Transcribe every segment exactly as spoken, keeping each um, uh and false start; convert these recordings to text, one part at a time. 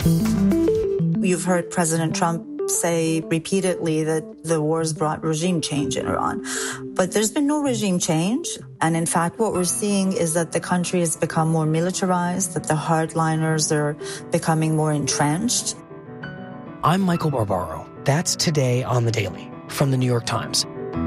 You've heard President Trump say repeatedly that the wars brought regime change in Iran. But there's been no regime change. And in fact, what we're seeing is that the country has become more militarized, that the hardliners are becoming more entrenched. I'm Michael Barbaro. That's Today on the Daily from the New York Times.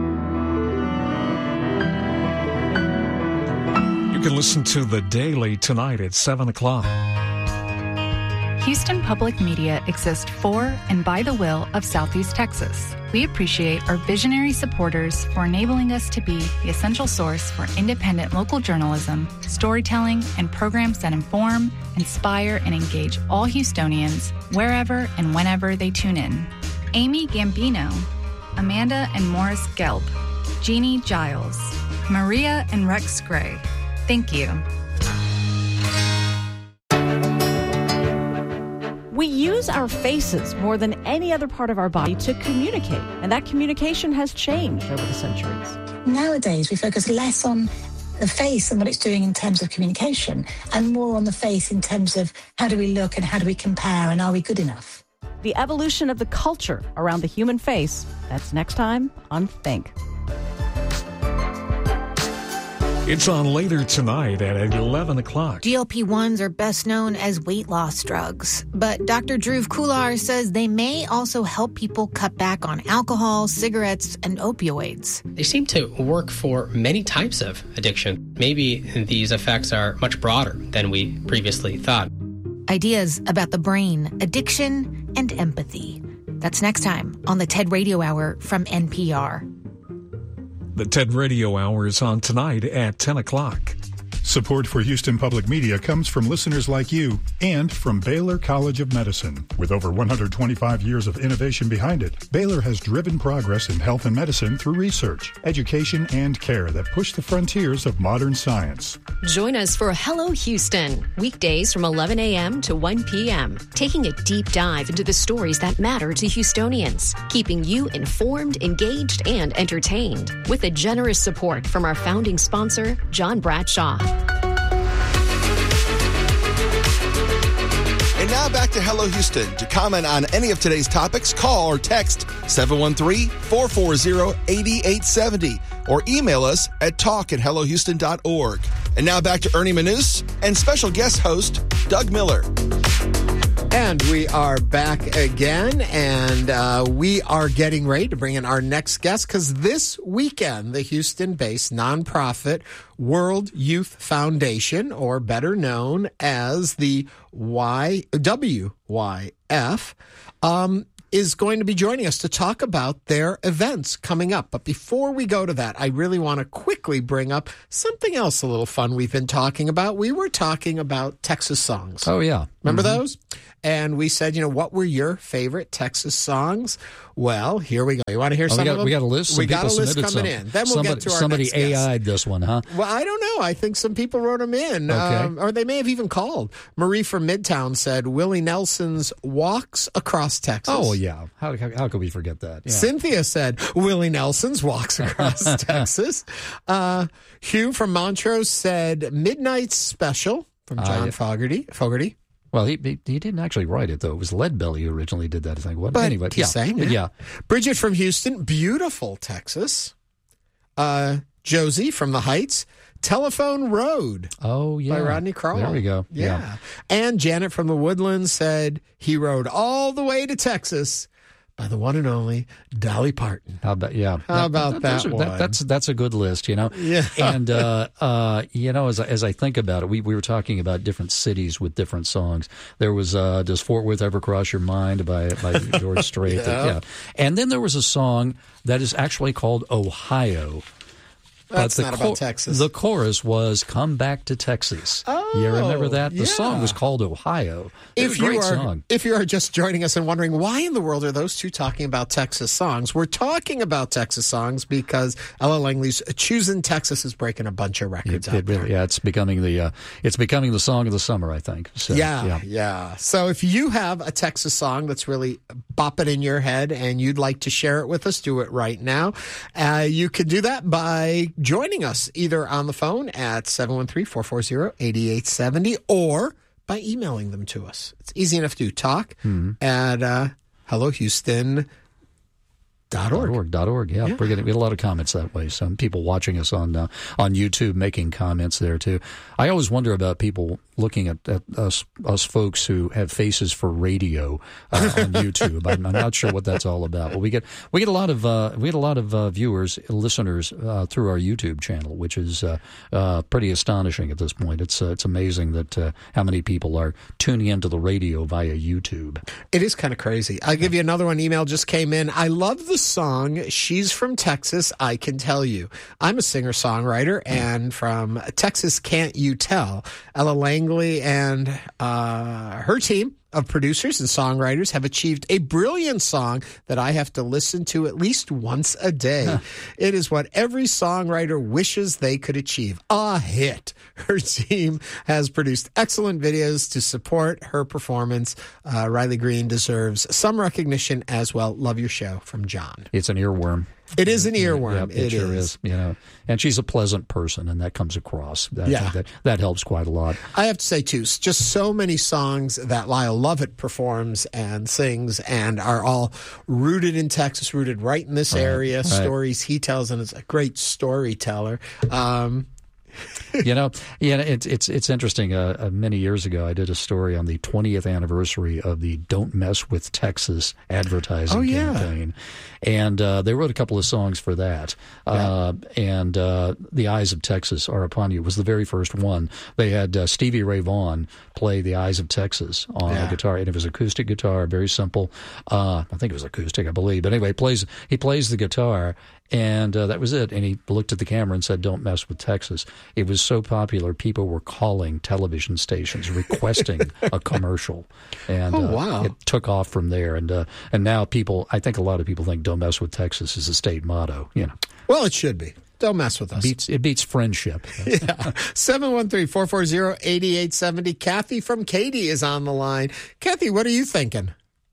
You can listen to The Daily tonight at seven o'clock. Houston Public Media exists for and by the will of Southeast Texas. We appreciate our visionary supporters for enabling us to be the essential source for independent local journalism, storytelling, and programs that inform, inspire, and engage all Houstonians wherever and whenever they tune in. Amy Gambino, Amanda and Morris Gelb, Jeannie Giles, Maria and Rex Gray. Thank you. We use our faces more than any other part of our body to communicate, and that communication has changed over the centuries. Nowadays, we focus less on the face and what it's doing in terms of communication, and more on the face in terms of how do we look and how do we compare and are we good enough? The evolution of the culture around the human face, that's next time on Think. It's on later tonight at eleven o'clock. G L P ones are best known as weight loss drugs, but Doctor Dhruv Kular says they may also help people cut back on alcohol, cigarettes, and opioids. They seem to work for many types of addiction. Maybe these effects are much broader than we previously thought. Ideas about the brain, addiction, and empathy. That's next time on the TED Radio Hour from N P R. The TED Radio Hour is on tonight at ten o'clock. Support for Houston Public Media comes from listeners like you and from Baylor College of Medicine. With over one hundred twenty-five years of innovation behind it, Baylor has driven progress in health and medicine through research, education, and care that push the frontiers of modern science. Join us for Hello Houston, weekdays from eleven a.m. to one p.m., taking a deep dive into the stories that matter to Houstonians, keeping you informed, engaged, and entertained, with a generous support from our founding sponsor, John Bradshaw. And now back to Hello Houston. To comment on any of today's topics, call or text seven one three, four four zero, eight eight seven zero or email us at talk at hello houston dot org. And now back to Ernie Manous and special guest host Doug Miller. And we are back again, and uh, we are getting ready to bring in our next guest because this weekend, the Houston-based nonprofit World Youth Foundation, or better known as the y- W Y F, um, is going to be joining us to talk about their events coming up. But before we go to that, I really want to quickly bring up something else a little fun we've been talking about. We were talking about Texas songs. Oh, yeah. Remember mm-hmm. those? And we said, you know, what were your favorite Texas songs? Well, here we go. You want to hear oh, some we got, of them? We got a list. Some we got a list coming some. in. Then we'll somebody, get to our somebody next guest. A I'd this one, huh? Well, I don't know. I think some people wrote them in. Okay. Um, or they may have even called. Marie from Midtown said Willie Nelson's Walks Across Texas. Oh, yeah. How, how, how could we forget that? Yeah. Cynthia said Willie Nelson's Walks Across Texas. Uh, Hugh from Montrose said Midnight Special from John uh, yeah. Fogerty. Fogerty. Well, he, he he didn't actually write it, though. It was Leadbelly who originally did that, I think. What? But anyway, he yeah. sang it. Yeah. Bridget from Houston, beautiful Texas. Uh, Josie from the Heights, Telephone Road. Oh, yeah. By Rodney Crowell. There we go. Yeah. yeah. And Janet from the Woodlands said he rode all the way to Texas by the one and only Dolly Parton. How about yeah? How about that, that one? one? That, that's that's a good list, you know. Yeah. And uh, uh, you know, as I, as I think about it, we we were talking about different cities with different songs. There was uh, "Does Fort Worth Ever Cross Your Mind" by by George Strait. yeah. That, yeah. And then there was a song that is actually called "Ohio." That's but the not cor- about Texas. The chorus was "Come Back to Texas." Oh, you remember that? The yeah. song was called "Ohio." It if was a great you are, song. If you are just joining us and wondering why in the world are those two talking about Texas songs, we're talking about Texas songs because Ella Langley's "Choosing Texas" is breaking a bunch of records it, out it really, there. Yeah, it's becoming the uh, it's becoming the song of the summer, I think. So, yeah, yeah, yeah. So if you have a Texas song that's really bopping in your head and you'd like to share it with us, do it right now. Uh, you can do that by joining us either on the phone at seven one three, four four zero, eight eight seven zero or by emailing them to us. It's easy enough to do. Talk mm-hmm. at uh, hello houston dot org. Dot org, dot org, yeah. Yeah. We're getting we get a lot of comments that way. Some people watching us on uh, on YouTube making comments there too. I always wonder about people looking at, at us us folks who have faces for radio uh, on YouTube. I'm, I'm not sure what that's all about. But we get we get a lot of uh, we get a lot of uh, viewers, listeners uh, through our YouTube channel, which is uh, uh, pretty astonishing at this point. It's uh, it's amazing that uh, how many people are tuning into the radio via YouTube. It is kind of crazy. I'll give you another one. Email just came in. I love the song She's from Texas, I Can Tell You. I'm a singer-songwriter, and from Texas Can't You Tell, Ella Langley and uh, her team of producers and songwriters have achieved a brilliant song that I have to listen to at least once a day. Huh. It is what every songwriter wishes they could achieve. A hit. Her team has produced excellent videos to support her performance. Uh, Riley Green deserves some recognition as well. Love your show, from John. It's an earworm. It is an earworm. Yeah, it, it sure is. is. You know, and she's a pleasant person, and that comes across. I yeah, that that helps quite a lot. I have to say too, just so many songs that Lyle Lovett performs and sings, and are all rooted in Texas, rooted right in this right, area. Right. Stories he tells, and is a great storyteller. Um, you know, yeah, it's it's it's interesting. Uh, uh, many years ago, I did a story on the twentieth anniversary of the "Don't Mess with Texas" advertising oh, yeah. campaign, and uh, they wrote a couple of songs for that. Yeah. Uh, and uh, "The Eyes of Texas Are Upon You" was the very first one. They had uh, Stevie Ray Vaughan play "The Eyes of Texas" on yeah. a guitar, and it was acoustic guitar, very simple. Uh, I think it was acoustic, I believe. But anyway, he plays he plays the guitar. And uh, that was it. And he looked at the camera and said, "Don't mess with Texas." It was so popular, people were calling television stations requesting a commercial. And oh, uh, wow. it took off from there. And uh, and now people, I think a lot of people think "Don't mess with Texas" is a state motto. You know. Well, it should be. Don't mess with us. Beats, it beats friendship. Yeah. seven one three, four four zero, eight eight seven zero. Kathy from Katy is on the line. Kathy, what are you thinking?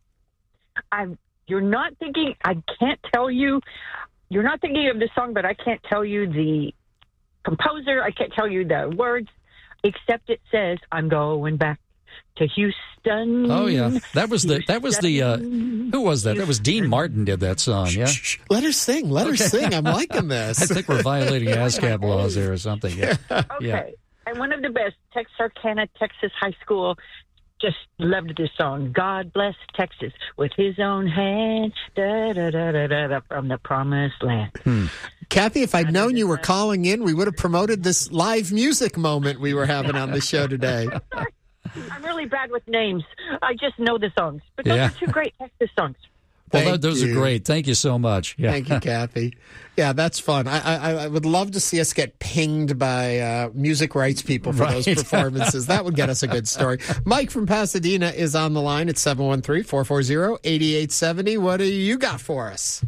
I'm, you're not thinking, I can't tell you. You're not thinking of the song, but I can't tell you the composer. I can't tell you the words, except it says, "I'm going back to Houston." Oh yeah, that was the that was the uh, who was that? That was Dean Martin did that song. Yeah, shh, shh. Let her sing. Let okay. her sing. I'm liking this. I think we're violating ASCAP laws there or something. Yeah. Okay. Yeah. And one of the best, Texarkana, Texas High School. Just loved this song. "God bless Texas with his own hand, da, da, da, da, da, da, from the promised land." Hmm. Kathy, if I'd known you were calling in, we would have promoted this live music moment we were having on the show today. I'm really bad with names. I just know the songs. But those yeah. are two great Texas songs. Well, that, those you. are great. Thank you so much. Yeah. Thank you, Kathy. Yeah, that's fun. I, I, I would love to see us get pinged by uh, music rights people for right. those performances. That would get us a good story. Mike from Pasadena is on the line at seven one three, four four zero, eight eight seven zero. What do you got for us?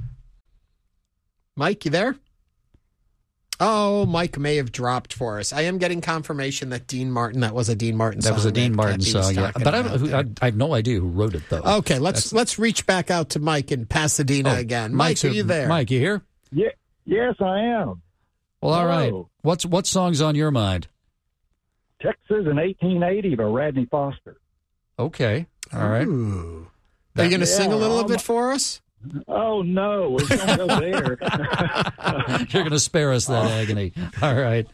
Mike, you there? Oh, Mike may have dropped for us. I am getting confirmation that Dean Martin, that was a Dean Martin song. That was a Dean Martin song, yeah. But I, I, I have no idea who wrote it, though. Okay, let's That's... let's reach back out to Mike in Pasadena oh, again. Mike, are you there? Mike, you here? Yeah, yes, I am. Well, all Hello. right. What's what song's on your mind? Texas in eighteen eighty by Radney Foster. Okay, all right. Ooh. Are you going to yeah, sing a little um, bit for us? Oh, no, we're going to go there. You're going to spare us that agony. All right.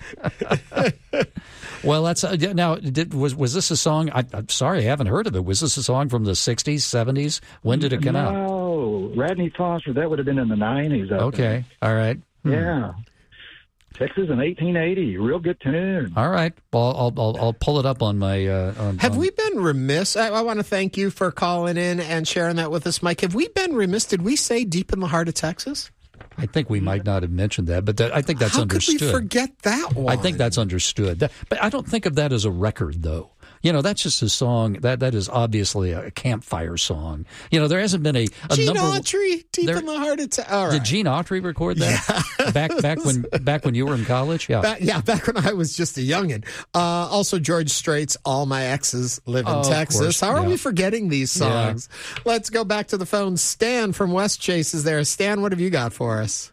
Well, that's uh, now. Did, was was this a song? I, I'm sorry, I haven't heard of it. Was this a song from the sixties, seventies? When did it come no, out? No, Radney Foster. That would have been in the nineties. I okay, think. All right. Hmm. Yeah. Texas in eighteen eighty, real good tune. All right, well, I'll I'll, I'll pull it up on my. Uh, on, Have on... we been remiss? I, I want to thank you for calling in and sharing that with us, Mike. Have we been remiss? Did we say "Deep in the Heart of Texas"? I think we might not have mentioned that, but that, I think that's How understood. How could we forget that one? I think that's understood. That, but I don't think of that as a record, though. You know, that's just a song that that is obviously a campfire song. You know, there hasn't been a, a Gene number. Autry, Deep there, in the Heart of Texas. All right. Did Gene Autry record that yeah. back back when back when you were in college? Yeah, back, yeah, back when I was just a youngin. Uh, also, George Strait's "All My Exes Live in oh, Texas." How are yeah. we forgetting these songs? Yeah. Let's go back to the phone. Stan from West Chase is there. Stan, what have you got for us?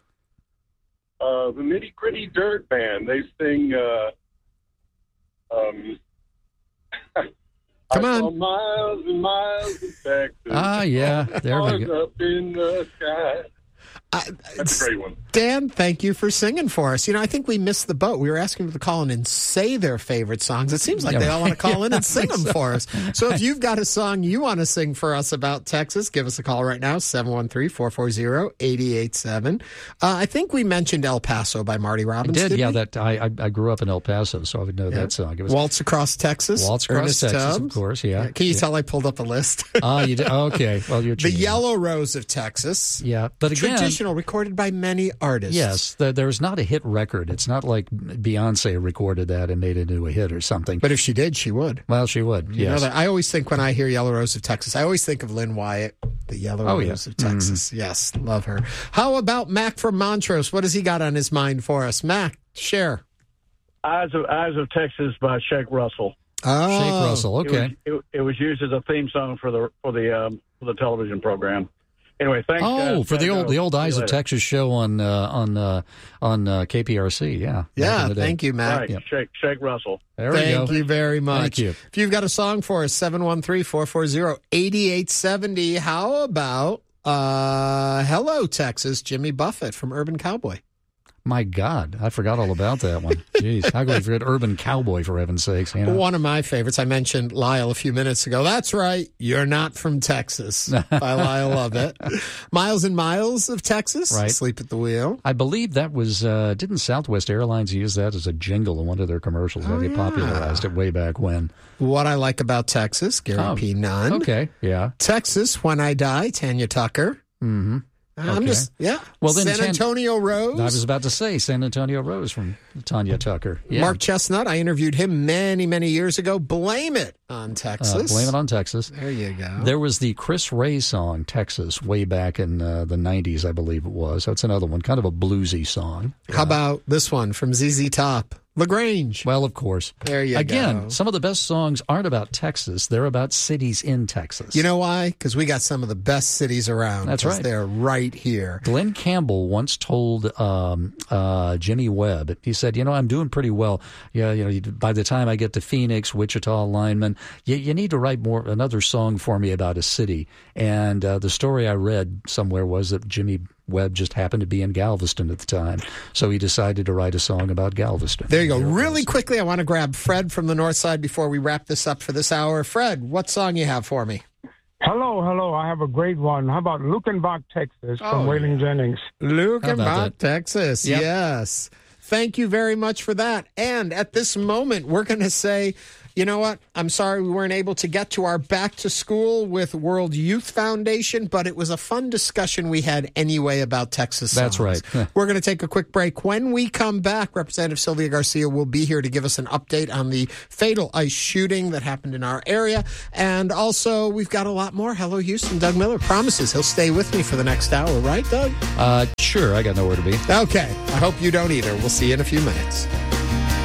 Uh, the Nitty Gritty Dirt Band. They sing. Uh, um, Come I on. saw miles and miles of Texas. Ah, yeah. There we go. Up in the sky. Uh, That's a great one. Dan, thank you for singing for us. You know, I think we missed the boat. We were asking them to call in and say their favorite songs. It seems like Yeah, they all want to call yeah, in and sing I them think so. for us. So if you've got a song you want to sing for us about Texas, give us a call right now, seven one three, four four zero, eight eight eight seven. Uh, I think we mentioned El Paso by Marty I Robbins, did, didn't yeah. we? That I, I I grew up in El Paso, so I would know Yeah. that song. It was Waltz Across Texas. Waltz Across Ernest Texas, Tubbs. of course, yeah. Can you Yeah. tell I pulled up a list? Ah, you did? Okay. Well, you're The cheating. Yellow Rose of Texas. Yeah, but again, Traditional, recorded by many artists. yes, there, there's not a hit record. It's not like Beyonce recorded that and made it into a hit or something. But if she did, she would. Well, she would. You know Yes. that I always think when I hear Yellow Rose of Texas, I always think of Lynn Wyatt, the Yellow Oh, Rose yeah. of Texas. Yes, love her. How about Mac from Montrose? What has he got on his mind for us? Mac, share. Eyes of Eyes of Texas by Shake Russell. Oh, Shake Russell. Okay. It was, it, it was used as a theme song for the for the um, for the television program. Anyway, thanks. Oh, guys. for the Gotta old go. the old See you Eyes of later. Texas show on uh, on uh, on uh, K P R C. Yeah. Yeah, Back in the day. thank you, Mac. Right, Yeah. Shake Shake Russell. There we Thank go. you very much. Thank you. If you've got a song for us, seven one three, four four zero, eight eight seven zero. How about uh, Hello, Texas, Jimmy Buffett from Urban Cowboy? My God, I forgot all about that one. Jeez, how could we forget Urban Cowboy, for heaven's sakes? You know? One of my favorites. I mentioned Lyle a few minutes ago. That's right. You're not from Texas by Lyle Lovett. Miles and Miles of Texas. Right. Sleep at the Wheel. I believe that was, uh, didn't Southwest Airlines use that as a jingle in one of their commercials? Oh, They yeah. popularized it way back when. What I Like About Texas, Gary Oh, P. Nunn. Okay, yeah. Texas, When I Die, Tanya Tucker. Mm-hmm. I'm Okay. just, yeah. Well, then San Tan- Antonio Rose. I was about to say San Antonio Rose from Tanya Tucker. Yeah. Mark Chestnut, I interviewed him many, many years ago. Blame It on Texas. Uh, blame it on Texas. There you go. There was the Chris Ray song, Texas, way back in uh, the nineties, I believe it was. That's another one, kind of a bluesy song. How about this one from Z Z Top? LaGrange. Well, of course. There you Again, go. some of the best songs aren't about Texas. They're about cities in Texas. You know why? Because we got some of the best cities around. That's 'cause right. They're right here. Glenn Campbell once told um, uh, Jimmy Webb, he said, you know, I'm doing pretty well. Yeah, you know, by the time I get to Phoenix, Wichita, Lineman, you, you need to write more another song for me about a city. And uh, the story I read somewhere was that Jimmy Webb just happened to be in Galveston at the time. So he decided to write a song about Galveston. There you go. Really quickly, I want to grab Fred from the north side before we wrap this up for this hour. Fred, what song you have for me? Hello, hello. I have a great one. How about Lukenbach, Texas, from Oh, Waylon Jennings? Lukenbach, Texas. Yep. Yes. Thank you very much for that. And at this moment, we're going to say, you know what? I'm sorry we weren't able to get to our back to school with World Youth Foundation, but it was a fun discussion we had anyway about Texas songs. That's right. We're going to take a quick break. When we come back, Representative Sylvia Garcia will be here to give us an update on the fatal ICE shooting that happened in our area. And also, we've got a lot more. Hello, Houston. Doug Miller promises he'll stay with me for the next hour, right, Doug? Uh, sure, I got nowhere to be. Okay. I hope you don't either. We'll see you in a few minutes.